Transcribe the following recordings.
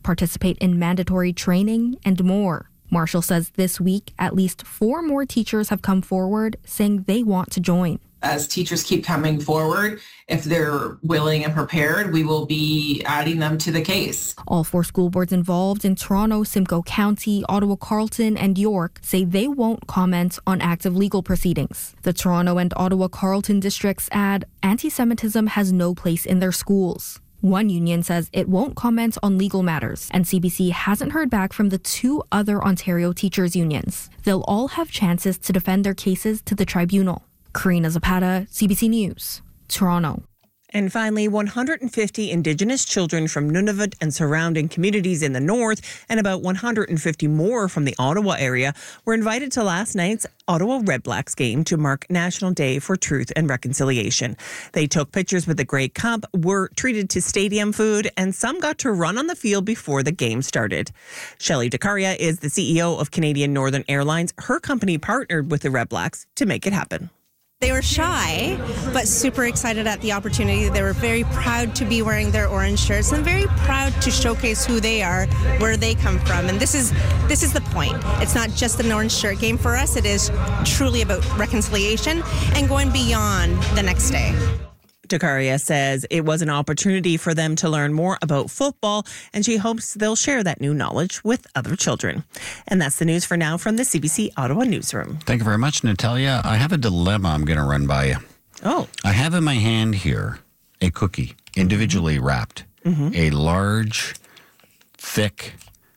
participate in mandatory training, and more. Marshall says this week, at least 4 more teachers have come forward saying they want to join. As teachers keep coming forward, if they're willing and prepared, we will be adding them to the case. All 4 school boards involved in Toronto, Simcoe County, Ottawa Carleton, and York say they won't comment on active legal proceedings. The Toronto and Ottawa Carleton districts add anti-Semitism has no place in their schools. One union says it won't comment on legal matters, and CBC hasn't heard back from the 2 other Ontario teachers' unions. They'll all have chances to defend their cases to the tribunal. Karina Zapata, CBC News, Toronto. And finally, 150 Indigenous children from Nunavut and surrounding communities in the north and about 150 more from the Ottawa area were invited to last night's Ottawa Redblacks game to mark National Day for Truth and Reconciliation. They took pictures with the Grey Cup, were treated to stadium food, and some got to run on the field before the game started. Shelley DeCaria is the CEO of Canadian Northern Airlines. Her company partnered with the Redblacks to make it happen. They were shy, but super excited at the opportunity. They were very proud to be wearing their orange shirts and very proud to showcase who they are, where they come from. And this is the point. It's not just an orange shirt game for us. It is truly about reconciliation and going beyond the next day. DeCaria says it was an opportunity for them to learn more about football, and she hopes they'll share that new knowledge with other children. And that's the news for now from the CBC Ottawa newsroom. Thank you very much, Natalia. I have a dilemma I'm going to run by you. Oh. I have in my hand here a cookie, individually wrapped. A large, thick,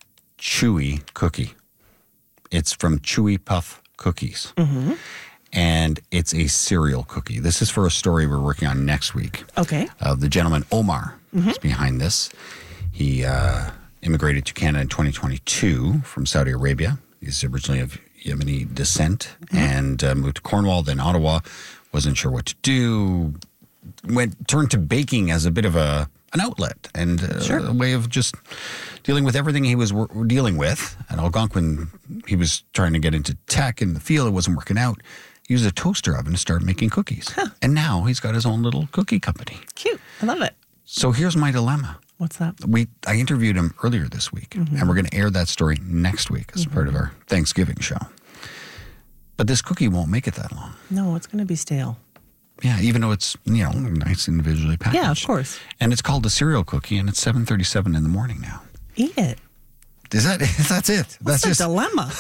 chewy cookie. It's from Chewy Puff Cookies. And it's a cereal cookie. This is for a story we're working on next week. Okay. The gentleman, Omar, is behind this. He immigrated to Canada in 2022 from Saudi Arabia. He's originally of Yemeni descent and moved to Cornwall, then Ottawa. Wasn't sure what to do. Turned to baking as a bit of an outlet and a way of just dealing with everything he was dealing with. At Algonquin, he was trying to get into tech in the field. It wasn't working out. He used a toaster oven to start making cookies. And now he's got his own little cookie company. Cute. I love it. So here's my dilemma. What's that? I interviewed him earlier this week, and we're going to air that story next week as part of our Thanksgiving show. But this cookie won't make it that long. No, it's going to be stale. Yeah, even though it's, nice individually packaged. Yeah, of course. And it's called a cereal cookie, and it's 7:37 in the morning now. Eat it. That's it. That's just a dilemma.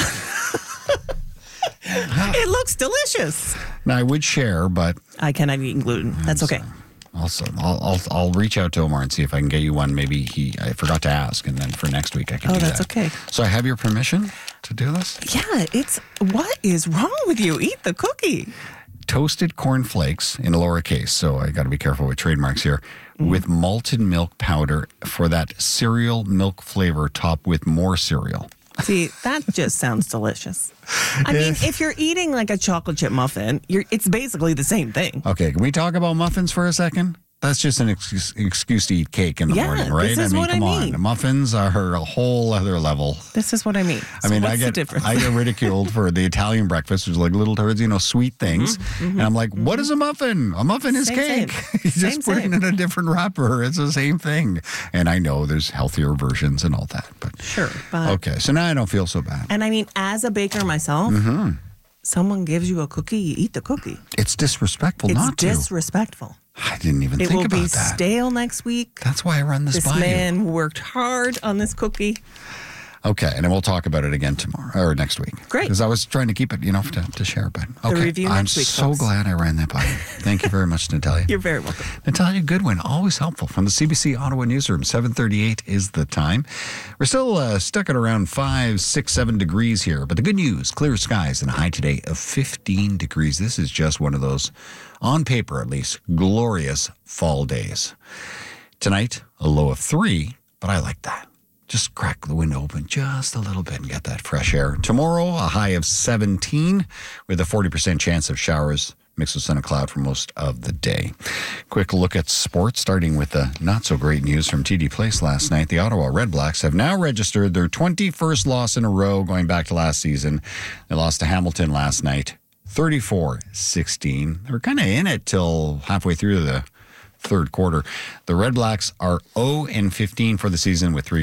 It looks delicious. Now, I would share, but I cannot eat gluten. That's okay. Also, I'll reach out to Omar and see if I can get you one. Maybe I forgot to ask, and then for next week I can do that. Oh, that's okay. So I have your permission to do this? Yeah, what is wrong with you? Eat the cookie. Toasted corn flakes in lowercase, so I got to be careful with trademarks here, with malted milk powder for that cereal milk flavor topped with more cereal. See, that just sounds delicious. I mean, if you're eating like a chocolate chip muffin, it's basically the same thing. Okay, can we talk about muffins for a second? That's just an excuse to eat cake in the morning, right? This is what I mean. On. Muffins are a whole other level. This is what I mean. So I get ridiculed for the Italian breakfast, which is like little turds, sweet things. And I'm like, what is a muffin? A muffin is cake. You just put it in a different wrapper. It's the same thing. And I know there's healthier versions and all that. But sure. But okay, so now I don't feel so bad. And I mean, as a baker myself, someone gives you a cookie, you eat the cookie. It's disrespectful not to. It's disrespectful. I didn't even think about that. It will be stale next week. That's why I run this by you. This man worked hard on this cookie. Okay, and then we'll talk about it again tomorrow or next week. Great. Because I was trying to keep it, to share. But okay, the review next week, I'm so glad I ran that by you. Thank you very much, Natalia. You're very welcome. Natalia Goodwin, always helpful from the CBC Ottawa newsroom. 7:38 is the time. We're still stuck at around 5, 6, 7 degrees here. But the good news, clear skies and a high today of 15 degrees. This is just one of those, on paper at least, glorious fall days. Tonight, a low of 3, but I like that. Just crack the window open just a little bit and get that fresh air. Tomorrow, a high of 17 with a 40% chance of showers mixed with sun and cloud for most of the day. Quick look at sports, starting with the not-so-great news from TD Place last night. The Ottawa Redblacks have now registered their 21st loss in a row going back to last season. They lost to Hamilton last night, 34-16. They were kind of in it till halfway through the third quarter. The Redblacks are 0-15 for the season with 3